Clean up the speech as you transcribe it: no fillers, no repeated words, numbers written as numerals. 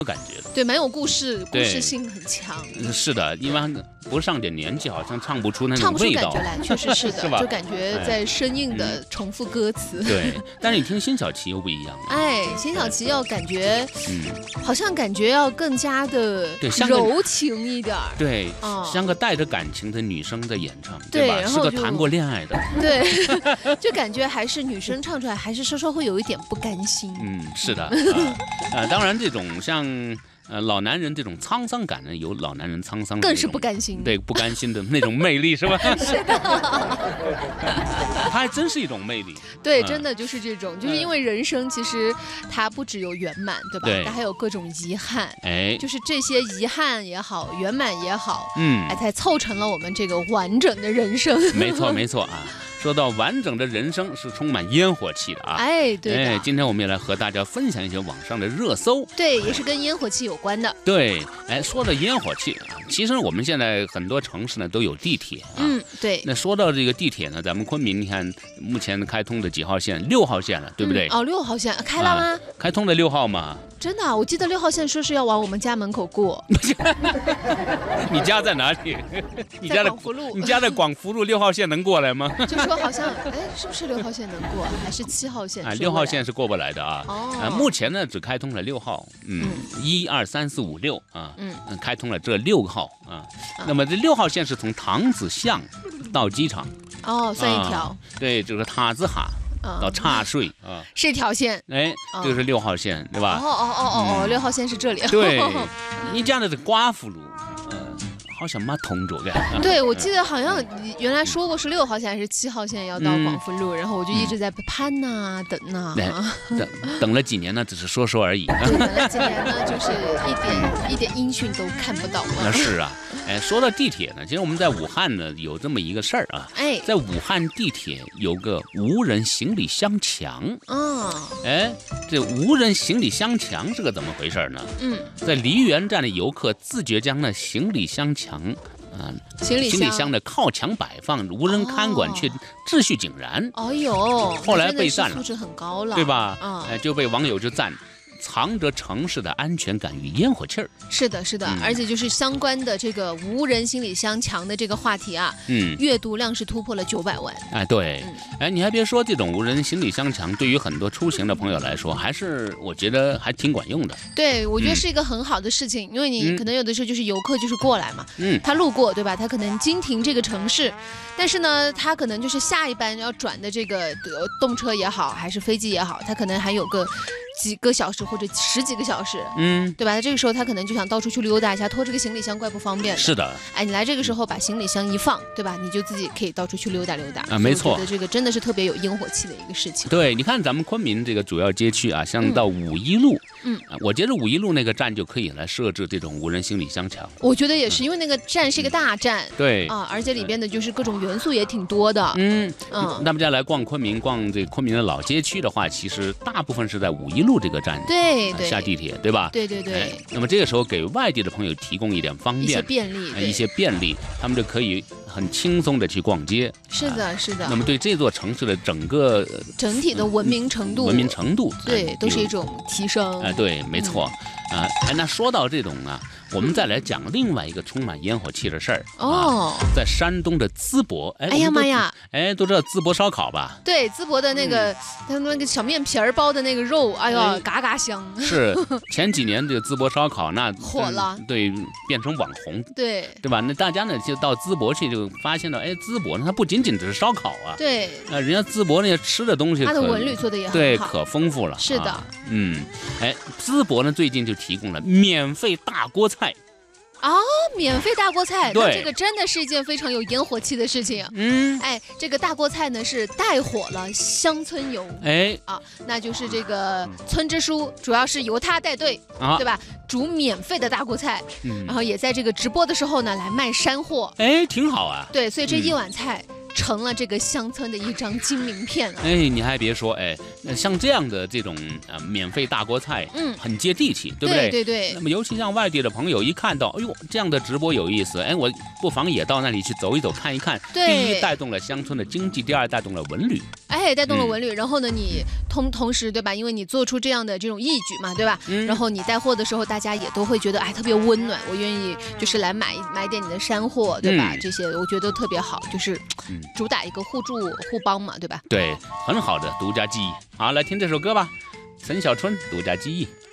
感觉的， 对，蛮有故事性很强。 是的，因为不上点年纪，好像唱不出那种味道， 唱不出感觉来，确实是的， 是吧？ 就感觉在生硬的重复歌词。 对，但是你听辛晓琪又不一样。 哎，辛晓琪要感觉，好像感觉要更加的柔情一点。 对，像个带着感情的女生在演唱， 对吧？是个谈过恋爱的。 对，就感觉还是女生唱出来，还是稍稍会有一点不甘心。 是的。当然这种像。老男人这种沧桑感呢，有老男人沧桑的更是不甘心， 对，不甘心的那种魅力，是吧？ 是的， 他还真是一种魅力。 对，真的就是这种，就是因为人生其实它不只有圆满，对吧？ 对， 它还有各种遗憾。 哎， 就是这些遗憾也好，圆满也好，才凑成了我们这个完整的人生。 没错，没错啊。说到完整的人生是充满烟火气的啊！ 哎，对的。 今天我们也来和大家分享一些网上的热搜， 对，也是跟烟火气有关的。 对，说到烟火气啊，其实我们现在很多城市呢都有地铁啊。 对。 那说到这个地铁呢，咱们昆明，你看目前开通的几号线？6号线了，对不对？ 哦，6号线开了吗？ 开通了6号嘛。 真的，我记得6号线说是要往我们家门口过。 你家在哪里？你家在广福路。 你家在广福路，6号线能过来吗？ 就说好像，是不是6号线能过，还是7号线 ？6号线是过不来的啊。目前呢只开通了6号，1、2、3、4、5、6啊，开通了这6号啊。那么这6号线是从塘子巷到机场。 算一条。 对，就是塔子哈。到岔税啊， 是一条线， 这是6号线，对吧 ？6号线是这里。 对，你讲的是寡妇路，好像没通着的。 对，我记得好像原来说过是6号线还是7号线要到广福路，然后我就一直在盼呐等呐， 等了几年呢，只是说说而已。 对，等了几年呢，就是一点音讯都看不到。 那是啊。说到地铁呢，其实我们在武汉呢有这么一个事儿啊。在武汉地铁有个无人行李箱墙。这无人行李箱墙是个怎么回事呢？在梨园站的游客自觉将那行李箱墙。行李箱的靠墙摆放，无人看管，却秩序井然。 哎呦， 后来被赞了， 素质很高了， 对吧？就被网友就赞。藏着城市的安全感与烟火气儿。 是的，是的，而且就是相关的这个无人行李箱墙的这个话题啊，阅读量是突破了900万。 对，你还别说，这种无人行李箱墙对于很多出行的朋友来说，还是我觉得还挺管用的。 对，我觉得是一个很好的事情，因为你可能有的时候就是游客就是过来嘛，他路过，对吧？他可能经停这个城市，但是呢，他可能就是下一班要转的这个动车也好，还是飞机也好，他可能还有个几个小时或者10几个小时，对吧？这个时候他可能就想到处去溜达一下，拖这个行李箱怪不方便的。 是的， 你来这个时候把行李箱一放，对吧？你就自己可以到处去溜达溜达啊，没错。 我觉得这个真的是特别有烟火气的一个事情。 对，你看咱们昆明这个主要街区啊，像到5一路，我觉得5一路那个站就可以来设置这种无人行李箱墙。 我觉得也是，因为那个站是一个大站， 对啊，而且里边的就是各种元素也挺多的。 那么再来逛昆明，逛这昆明的老街区的话，其实大部分是在5一路这个站。 对， 下地铁，对吧？ 对对对。 那么这个时候给外地的朋友提供一点方便、一些便利，他们就可以很轻松的去逛街。 是的，是的。 那么对这座城市的整体的文明程度，对，都是一种提升。 对，没错。那说到这种啊，我们再来讲另外一个充满烟火气的事儿。在山东的淄博， 哎呀妈呀， 都知道淄博烧烤吧？ 对，淄博的那个他那个小面皮儿包的那个肉，哎呦，嘎嘎香。 是前几年这个淄博烧烤那火了， 对，变成网红， 对吧？那大家呢就到淄博去，就发现了，淄博呢它不仅仅只是烧烤啊， 对， 人家淄博那些吃的东西， 它的文旅做的也很好， 对，可丰富了。 是的， 淄博呢最近就提供了免费大锅菜。 免费大锅菜， 对， 那这个真的是一件非常有烟火气的事情。这个大锅菜呢是带火了乡村游，那就是这个村支书主要是由他带队，对吧？煮免费的大锅菜，然后也在这个直播的时候呢来卖山货， 挺好啊。 对，所以这一碗菜成了这个乡村的一张金名片了。 哎，你还别说，哎，像这样的这种免费大锅菜，很接地气，对不对？ 对对。 那么尤其像外地的朋友一看到，哎呦，这样的直播有意思，哎，我不妨也到那里去走一走，看一看。第一，带动了乡村的经济；第二，带动了文旅。 哎，带动了文旅。然后呢，你同时对吧？因为你做出这样的这种义举嘛，对吧？然后你带货的时候，大家也都会觉得哎特别温暖，我愿意就是来买点你的山货，对吧？这些我觉得特别好，就是主打一个互助互帮嘛，对吧？ 对，很好的独家记忆。好，来听这首歌吧，陈小春独家记忆。